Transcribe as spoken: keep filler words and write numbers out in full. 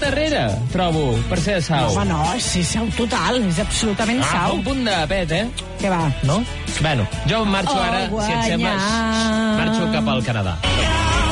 darrere, trobo, per ser de sau. Home, no, sí, sau total, és absolutament Ah, sau. un punt de pet, eh? Què va? No? Bueno, jo marxo Oh, ara, si et sembla, guanyar. marxo cap al Canadà.